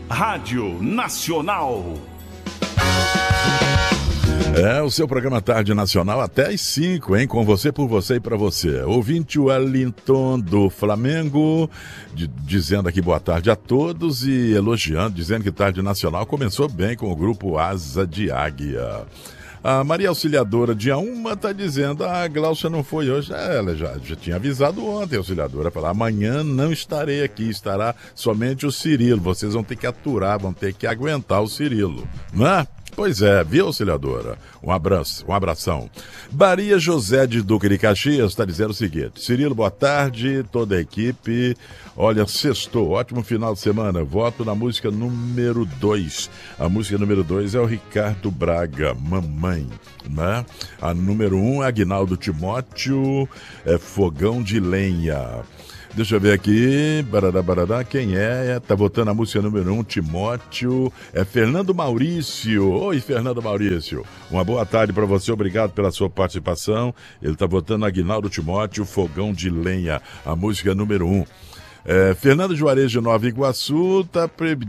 Rádio Nacional. É o seu programa Tarde Nacional até às 5, hein? Com você, por você e pra você. Ouvinte Wellington do Flamengo, dizendo aqui boa tarde a todos e elogiando, dizendo que Tarde Nacional começou bem com o grupo Asa de Águia. A Maria Auxiliadora de Auma está dizendo, a Glaucia não foi hoje. Ela já tinha avisado ontem, a Auxiliadora, falar, amanhã não estarei aqui, estará somente o Cirilo. Vocês vão ter que aturar, vão ter que aguentar o Cirilo, né? Pois é, viu, Auxiliadora? Um abração. Maria José de Duque de Caxias está dizendo o seguinte, Cirilo, boa tarde, toda a equipe. Olha, sextou, ótimo final de semana. Voto na música número 2. A música número 2 é o Ricardo Braga, Mamãe, né? A número 1 é Aguinaldo Timóteo, é Fogão de Lenha. Deixa eu ver aqui, quem é? Tá votando a música número 1, Timóteo, é Fernando Maurício. Oi, Fernando Maurício, uma boa tarde para você, obrigado pela sua participação. Ele tá votando Aguinaldo Timóteo, Fogão de Lenha, a música número 1. Fernando Juarez de Nova Iguaçu tá